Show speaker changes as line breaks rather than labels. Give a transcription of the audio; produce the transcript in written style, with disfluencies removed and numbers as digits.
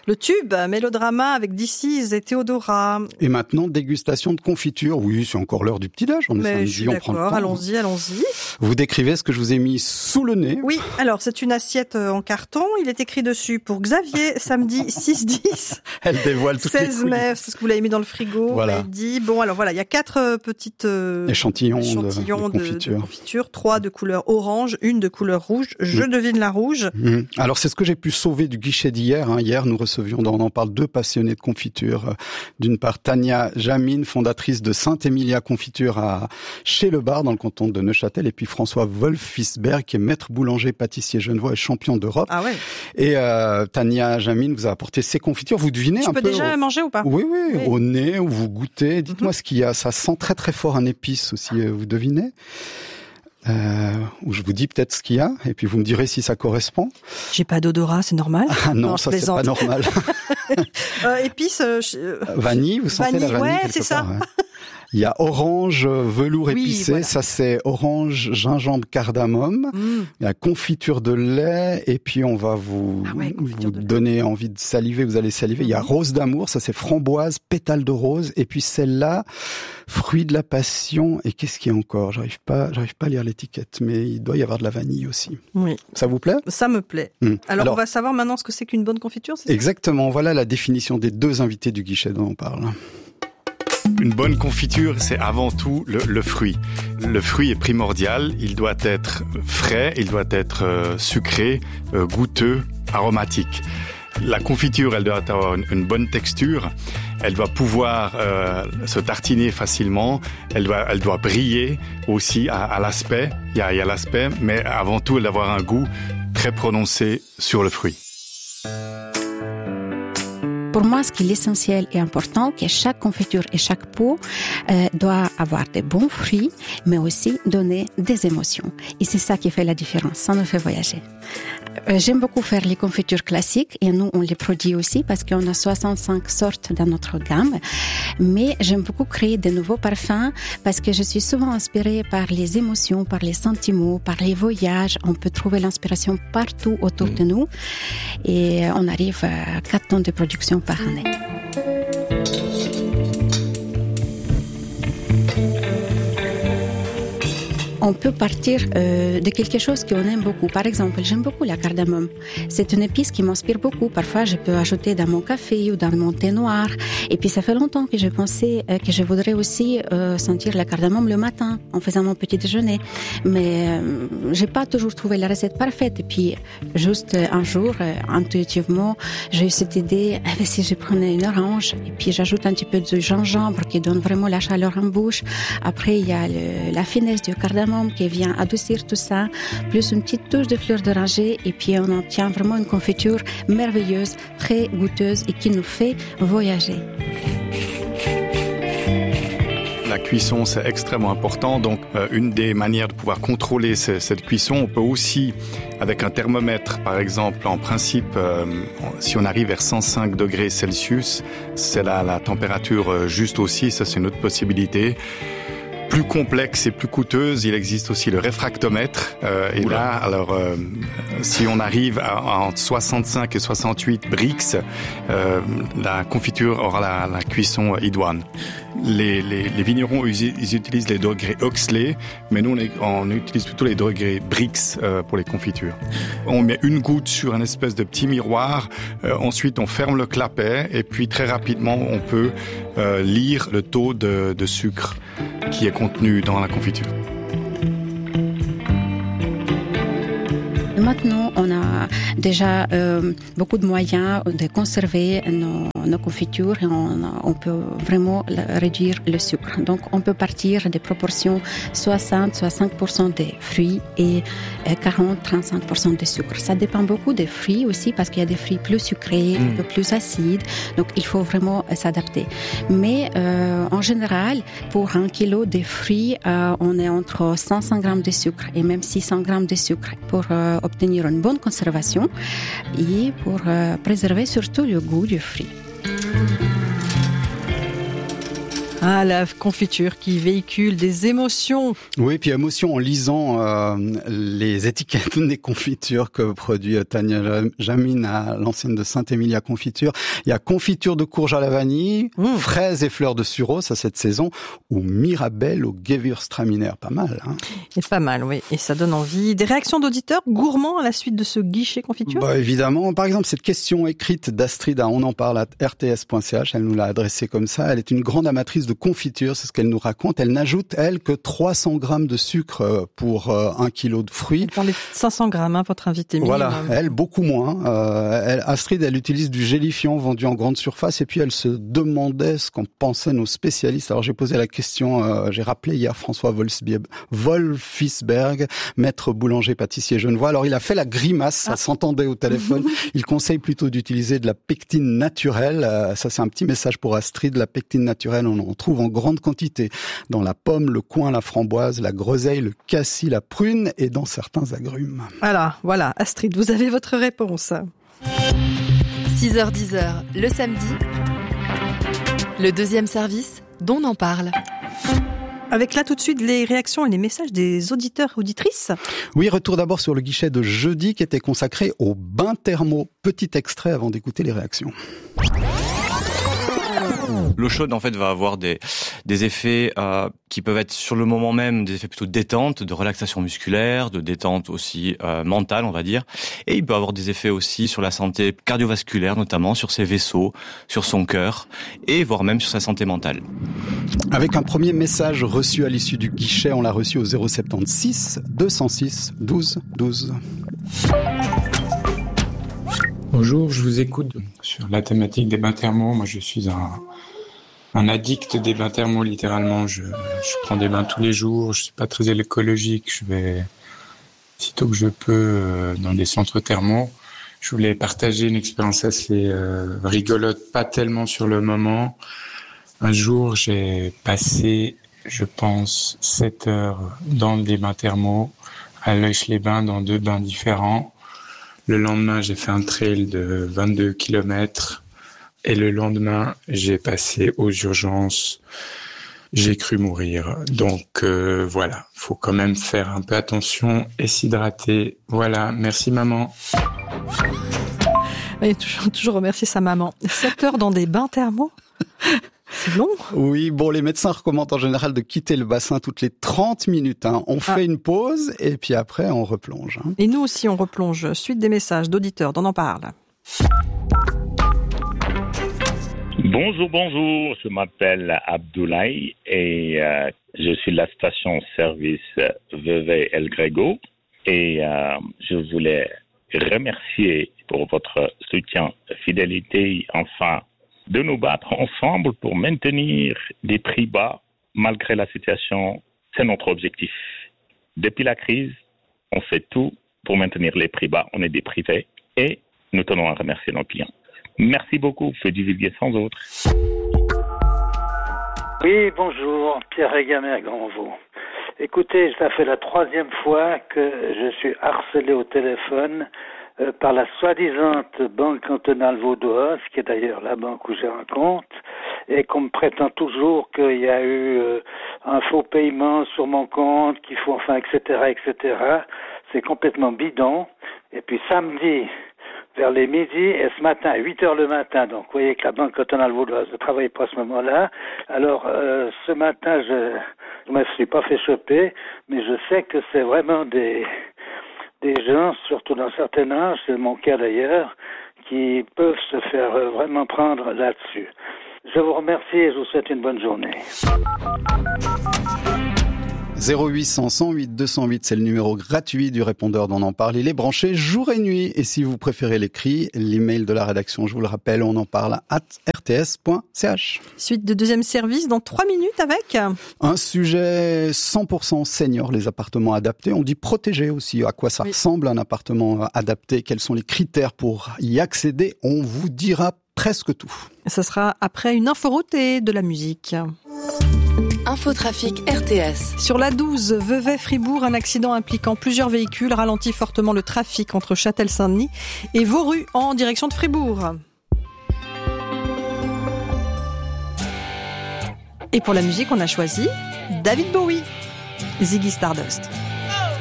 Le tube, Mélodrama avec This et Théodora.
Et maintenant, dégustation de confiture. Oui, c'est encore l'heure du petit-déj. On est samedi,
je suis
on prend le temps.
allons-y.
Vous décrivez ce que je vous ai mis sous le nez.
Oui, alors c'est une assiette en carton. Il est écrit dessus pour Xavier, samedi 6-10.
Elle dévoile toutes
16
les
mai, c'est ce que vous l'avez mis dans le frigo.
Voilà.
Il dit, bon, alors voilà, il y a 4 petites
échantillons
de confiture, 3 de couleur orange, 1 de couleur rouge. Je devine la rouge.
Alors c'est ce que j'ai pu sauver du guichet d'hier. Hier, nous recevions, on en parle, 2 passionnés de confiture. D'une part, Tania Jamine, fondatrice de Saint-Émilia Confiture chez Le Bar, dans le canton de Neuchâtel, et puis François Wolf-Fisberg, qui est maître boulanger, pâtissier genevois et champion d'Europe.
Ah ouais.
Et Tania Jamine vous a apporté ses confitures. Vous devinez un peu.
Je peux déjà manger ou pas?
Oui, au nez, où vous goûtez. Dites-moi ce qu'il y a. Ça sent très très fort un épice aussi. Vous devinez? Où je vous dis peut-être ce qu'il y a, et puis vous me direz si ça correspond.
J'ai pas d'odorat, c'est normal?
Ah non, ça c'est pas normal.
Épices,
vanille, vous sentez la vanille?
Ouais,
quelque
c'est
part,
ça.
Ouais. Il y a orange velours épicé,
voilà.
Ça c'est orange gingembre cardamome. Il y a confiture de lait, et puis on va vous donner envie de saliver, vous allez saliver. Il y a rose d'amour, ça c'est framboise, pétale de rose, et puis celle-là, fruit de la passion. Et qu'est-ce qu'il y a encore? J'arrive pas à lire l'étiquette, mais il doit y avoir de la vanille aussi. Oui. Ça vous plaît?
Ça me plaît. Alors on va savoir maintenant ce que c'est qu'une bonne confiture, c'est ça?
Exactement, voilà la définition des 2 invités du guichet dont on parle.
Une bonne confiture, c'est avant tout le fruit. Le fruit est primordial, il doit être frais, il doit être sucré, goûteux, aromatique. La confiture, elle doit avoir une bonne texture, elle doit pouvoir se tartiner facilement, elle doit briller aussi à l'aspect. Il y a l'aspect, mais avant tout, elle doit avoir un goût très prononcé sur le fruit.
Pour moi, ce qui est essentiel et important, c'est que chaque confiture et chaque pot doit avoir des bons fruits, mais aussi donner des émotions. Et c'est ça qui fait la différence, ça nous fait voyager. J'aime beaucoup faire les confitures classiques et nous, on les produit aussi parce qu'on a 65 sortes dans notre gamme. Mais j'aime beaucoup créer de nouveaux parfums parce que je suis souvent inspirée par les émotions, par les sentiments, par les voyages. On peut trouver l'inspiration partout autour de nous et on arrive à 4 tonnes de production par année. On peut partir de quelque chose qu'on aime beaucoup. Par exemple, j'aime beaucoup la cardamome. C'est une épice qui m'inspire beaucoup. Parfois, je peux ajouter dans mon café ou dans mon thé noir. Et puis, ça fait longtemps que je pensais que je voudrais aussi sentir la cardamome le matin en faisant mon petit déjeuner. Mais j'ai pas toujours trouvé la recette parfaite. Et puis, juste un jour, intuitivement, j'ai eu cette idée, si je prenais une orange et puis j'ajoute un petit peu de gingembre qui donne vraiment la chaleur en bouche. Après, il y a la finesse du cardamome qui vient adoucir tout ça, plus une petite touche de fleur d'oranger, et puis on obtient vraiment une confiture merveilleuse, très goûteuse et qui nous fait voyager.
La cuisson, c'est extrêmement important. Donc, une des manières de pouvoir contrôler cette cuisson, on peut aussi, avec un thermomètre, par exemple, en principe, si on arrive vers 105 degrés Celsius, c'est la température juste aussi. Ça, c'est une autre possibilité. Plus complexe et plus coûteuse, il existe aussi le réfractomètre. Et là, alors, si on arrive entre 65 et 68 Brix, la confiture aura la cuisson idoine. Les vignerons, ils utilisent les degrés Oxley, mais nous, on utilise plutôt les degrés Brix pour les confitures. On met une goutte sur un espèce de petit miroir, ensuite on ferme le clapet, et puis très rapidement, on peut lire le taux de sucre qui est contenu dans la confiture.
Maintenant, on a déjà beaucoup de moyens de conserver nos confitures et on peut vraiment réduire le sucre. Donc, on peut partir des proportions 60-65% des fruits et 40-35% de sucre. Ça dépend beaucoup des fruits aussi parce qu'il y a des fruits plus sucrés, un peu plus acides. Donc, il faut vraiment s'adapter. Mais en général, pour 1 kilo de fruits, on est entre 500 grammes de sucre et même 600 grammes de sucre pour obtenir une bonne conservation et pour préserver surtout le goût du fruit.
Ah, la confiture qui véhicule des émotions.
Oui, puis émotions en lisant les étiquettes des confitures que produit Tania Jamine à l'enseigne de Saint-Émilie Confiture. Il y a confiture de courge à la vanille, fraises et fleurs de sureau, ça cette saison, ou mirabelle au Gewürztraminer. Pas mal, hein.
C'est pas mal, oui. Et ça donne envie. Des réactions d'auditeurs gourmands à la suite de ce guichet confiture?
Évidemment. Par exemple, cette question écrite d'Astrid à On en parle à rts.ch, elle nous l'a adressée comme ça. Elle est une grande amatrice de confiture, c'est ce qu'elle nous raconte. Elle n'ajoute, elle, que 300 grammes de sucre pour 1 kilo de fruits.
Elle parle de 500 grammes, hein, votre invité minimum.
Voilà, elle, beaucoup moins. Astrid, elle utilise du gélifiant vendu en grande surface et puis elle se demandait ce qu'en pensaient nos spécialistes. Alors j'ai posé la question, j'ai rappelé hier François Wolfisberg, maître boulanger-pâtissier genevois. Alors il a fait la grimace, ça s'entendait au téléphone. Il conseille plutôt d'utiliser de la pectine naturelle. Ça c'est un petit message pour Astrid. La pectine naturelle, on en trouve en grande quantité dans la pomme, le coing, la framboise, la groseille, le cassis, la prune et dans certains agrumes.
Voilà, Astrid, vous avez votre réponse.
6h-10h, le samedi, le deuxième service dont on en parle.
Avec là tout de suite les réactions et les messages des auditeurs et auditrices.
Oui, retour d'abord sur le guichet de jeudi qui était consacré au bain thermo. Petit extrait avant d'écouter les réactions.
L'eau chaude, en fait, va avoir des effets qui peuvent être sur le moment même des effets plutôt de détente, de relaxation musculaire, de détente aussi mentale, on va dire. Et il peut avoir des effets aussi sur la santé cardiovasculaire, notamment sur ses vaisseaux, sur son cœur, et voire même sur sa santé mentale.
Avec un premier message reçu à l'issue du guichet, on l'a reçu au 076 206 12 12.
Bonjour, je vous écoute sur la thématique des bains thermaux. Moi, je suis un addict des bains thermaux, littéralement. Je prends des bains tous les jours. Je suis pas très écologique. Je vais, sitôt que je peux, dans des centres thermaux. Je voulais partager une expérience assez rigolote, pas tellement sur le moment. Un jour, j'ai passé, je pense, 7 heures dans des bains thermaux, à Leuch-les-Bains, dans 2 bains différents. Le lendemain, j'ai fait un trail de 22 km. Et le lendemain, j'ai passé aux urgences. J'ai cru mourir. Donc voilà, faut quand même faire un peu attention et s'hydrater. Voilà, merci maman.
Et toujours remercier sa maman. 7 heures dans des bains thermaux, c'est long.
Oui, bon, les médecins recommandent en général de quitter le bassin toutes les 30 minutes. Hein. On fait une pause et puis après, on replonge. Hein.
Et nous aussi, on replonge. Suite des messages d'auditeurs dont on en parle.
Bonjour, je m'appelle Abdoulaye et je suis la station-service Vevey El Grego et je voulais remercier pour votre soutien, fidélité, enfin, de nous battre ensemble pour maintenir des prix bas malgré la situation. C'est notre objectif. Depuis la crise, on fait tout pour maintenir les prix bas. On est des privés et nous tenons à remercier nos clients. Merci beaucoup, faites divulguer sans autre.
Oui, bonjour, Pierre Régamé à Grandvaux. Écoutez, ça fait la 3e fois que je suis harcelé au téléphone par la soi-disant banque cantonale vaudoise, qui est d'ailleurs la banque où j'ai un compte, et qu'on me prétend toujours qu'il y a eu un faux paiement sur mon compte, qu'il faut, enfin, etc., etc. C'est complètement bidon. Et puis samedi, vers les midi, et ce matin, à 8 heures le matin, donc vous voyez que la banque cantonale vaudoise ne travaille pas à ce moment-là. Alors, ce matin, je me suis pas fait choper, mais je sais que c'est vraiment des gens, surtout d'un certain âge, c'est mon cas d'ailleurs, qui peuvent se faire vraiment prendre là-dessus. Je vous remercie et je vous souhaite une bonne journée.
0800 108 208, c'est le numéro gratuit du répondeur dont on en parle. Il est branché jour et nuit. Et si vous préférez l'écrit, l'email de la rédaction, je vous le rappelle, on en parle @rts.ch.
Suite de deuxième service dans 3 minutes avec
un sujet 100% senior, les appartements adaptés. On dit protéger aussi. À quoi ça ressemble un appartement adapté? Quels sont les critères pour y accéder? On vous dira presque tout.
Ce sera après une inforoute et de la musique.
Infotrafic RTS.
Sur la 12, Vevey-Fribourg, un accident impliquant plusieurs véhicules ralentit fortement le trafic entre Châtel-Saint-Denis et Vauru en direction de Fribourg. Et pour la musique, on a choisi David Bowie, Ziggy Stardust.